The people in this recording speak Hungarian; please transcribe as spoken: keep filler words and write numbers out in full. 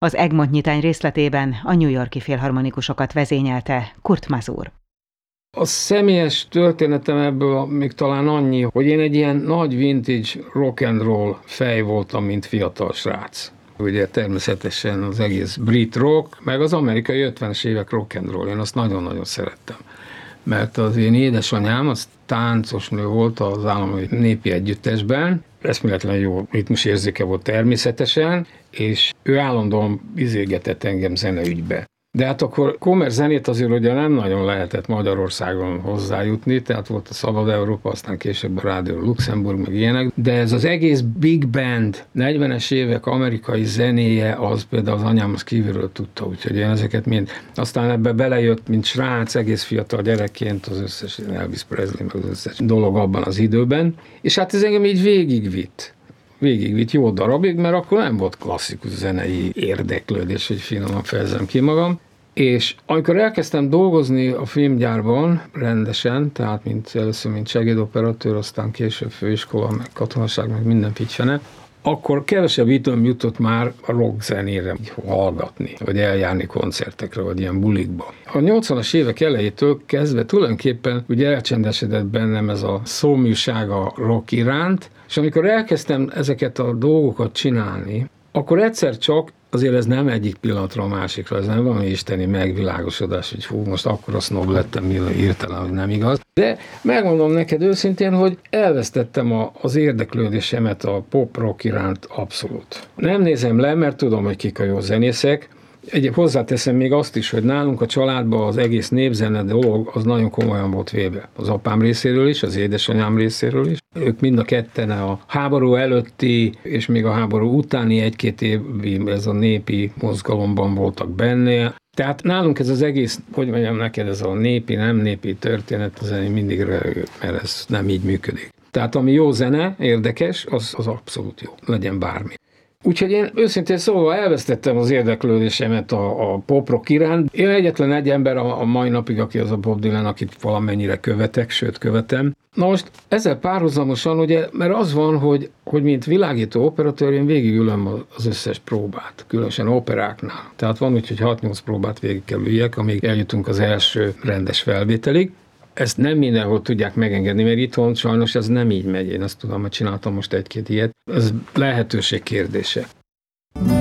Az Egmont nyitány részletében a New York-i filharmonikusokat vezényelte Kurt Masur. A személyes történetem ebből még talán annyi, hogy én egy ilyen nagy vintage rock and roll fej voltam, mint fiatal srác. Ugye természetesen az egész brit rock, meg az amerikai ötvenes évek rock and roll, én azt nagyon-nagyon szerettem. Mert az én édesanyám, az táncosnő volt az Állami Népi Együttesben, eszméletlen jó ritmusérzéke volt természetesen, és ő állandóan izégetett engem zeneügybe. De hát akkor kommer zenét azért ugye nem nagyon lehetett Magyarországon hozzájutni, tehát volt a Szabad Európa, aztán később a Rádió Luxemburg, meg ilyenek, de ez az egész big band, negyvenes évek amerikai zenéje, az például az anyám az kívülről tudta, úgyhogy én ezeket mind, aztán ebbe belejött, mint srác, egész fiatal gyerekként az összes Elvis Presley, meg az összes dolog abban az időben, és hát ez engem így végigvitt. végigvitt jó darabig, mert akkor nem volt klasszikus zenei érdeklődés, hogy finoman fejezem ki magam. És amikor elkezdtem dolgozni a filmgyárban rendesen, tehát mint először mint segédoperatőr, aztán később főiskola, meg katonaság, meg minden figyfene, akkor kevesebb időm jutott már a rock zenére hallgatni, vagy eljárni koncertekre, vagy ilyen bulikba. A nyolcvanas évek elejétől kezdve tulajdonképpen ugye elcsendesedett bennem ez a szóműság a rock iránt, és amikor elkezdtem ezeket a dolgokat csinálni, akkor egyszer csak, azért ez nem egyik pillanatra a másikra, ez nem valami isteni megvilágosodás, hogy hú, most akkor a sznob lettem, hirtelen, hogy nem igaz. De megmondom neked őszintén, hogy elvesztettem a, az érdeklődésemet a pop-rock iránt abszolút. Nem nézem le, mert tudom, hogy kik a jó zenészek. Egyéb hozzáteszem még azt is, hogy nálunk a családban az egész népzene dolog az nagyon komolyan volt véve. Az apám részéről is, az édesanyám részéről is. Ők mind a ketten a háború előtti és még a háború utáni egy-két évig ez a népi mozgalomban voltak benne. Tehát nálunk ez az egész, hogy mondjam neked, ez a népi, nem népi történet, az mindig röhög, mert ez nem így működik. Tehát ami jó zene, érdekes, az, az abszolút jó, legyen bármi. Úgyhogy én őszintén szóval elvesztettem az érdeklődésemet a, a pop-rock iránt. Én egyetlen egy ember a, a mai napig, aki az a Bob Dylan, akit valamennyire követek, sőt követem. Na most ezzel párhuzamosan, ugye, mert az van, hogy, hogy mint világító operatőr, én végigülöm az összes próbát, különösen operáknál. Tehát van úgy, hogy hat-nyolc próbát végig kell üljek, amíg eljutunk az első rendes felvételig. Ezt nem mindenhol tudják megengedni, mert itthon sajnos ez nem így megy. Én azt tudom, hogy csináltam most egy-két ilyet. Ez lehetőség kérdése.